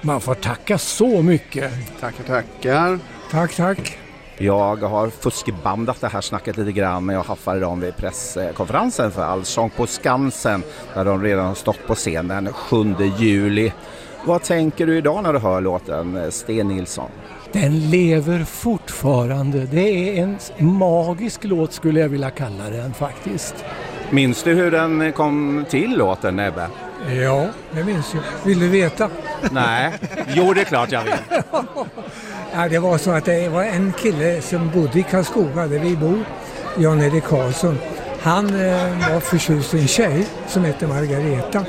Man får tacka så mycket. Tackar. Tack. Jag har fuskbandat det här snacket lite grann, men jag haffade dem vid presskonferensen för Allsång på Skansen där de redan har stått på scen den 7 juli. Vad tänker du idag när du hör låten Sten Nilsson? Den lever fortfarande. Det är en magisk låt skulle jag vilja kalla den faktiskt. Minns du hur den kom till låten, Nebbe? Ja, det minns jag. Vill du veta? Nej, jo det är klart jag vill. Ja, det var så att det var en kille som bodde i Karlskoga där vi bor, Jan-Erik Karlsson. Han var förtjust i en tjej som heter Margareta.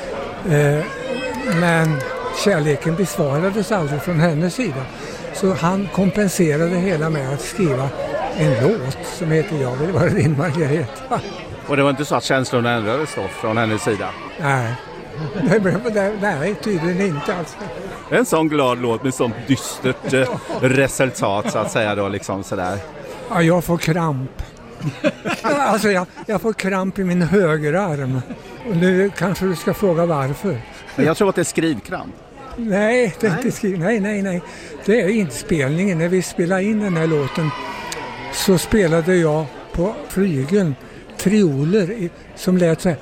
Men kärleken besvarades aldrig från hennes sida. Så han kompenserade hela med att skriva en låt som heter Jag vill vara din Margareta. Och det var inte så att känslorna ändrades då från hennes sida? Nej, nej tydligen inte alls. En sån glad låt med sånt dystert resultat så att säga då liksom sådär. Ja, jag får kramp. Alltså jag får kramp i min högerarm. Och nu kanske du ska fråga varför. Men jag tror att det är skrivkramp. Nej, det är inte nej. Det är inspelningen. När vi spelade in den här låten så spelade jag på flygeln trioler som lät så här.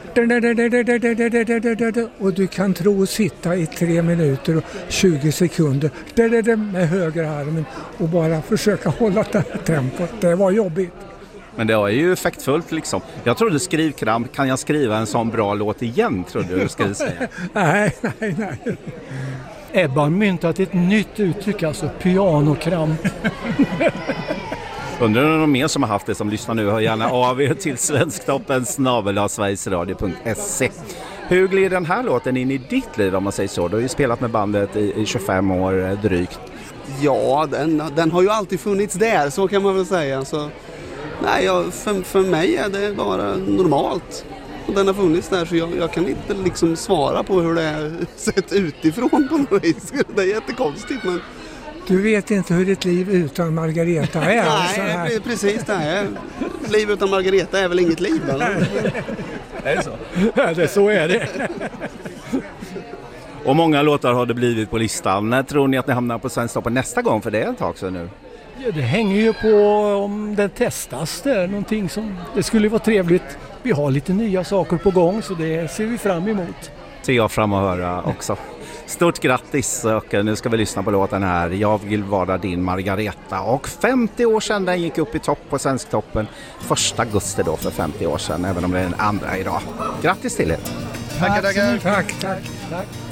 Och du kan tro att sitta i 3 minuter och 20 sekunder med högerarmen och bara försöka hålla det här tempot. Det var jobbigt. Men det var ju effektfullt liksom. Jag trodde skrivkramp, kan jag skriva en sån bra låt igen, trodde du skulle säga. Nej. Ebba har myntat ett nytt uttryck, alltså pianokramp. Undrar om det är någon mer som har haft det som lyssnar nu, hör gärna av er till svensktoppen@sverigesradio.se. Hur glider den här låten in i ditt liv om man säger så? Du har ju spelat med bandet i 25 år drygt. Ja, den har ju alltid funnits där, så kan man väl säga. Så, nej, för mig är det bara normalt. Och den har funnits där, så jag kan inte liksom svara på hur det är sett utifrån på något vis. Det är jättekonstigt, men... Du vet inte hur ditt liv utan Margareta är. Nej, precis det här. Liv utan Margareta är väl inget liv, eller? Är det så? Ja, så är det. Och många låtar har det blivit på listan. När tror ni att ni hamnar på Svensktoppen nästa gång? För det är ett tag sedan nu. Ja, det hänger ju på om den testas där. Någonting som det skulle vara trevligt. Vi har lite nya saker på gång, så det ser vi fram emot. Ser jag fram att höra också. Stort grattis, och nu ska vi lyssna på låten här. Jag vill vara din Margareta. Och 50 år sedan den gick upp i topp på Svensktoppen. 1 augusti då för 50 år sedan, även om det är den andra idag. Grattis till er. Tackar. Tack.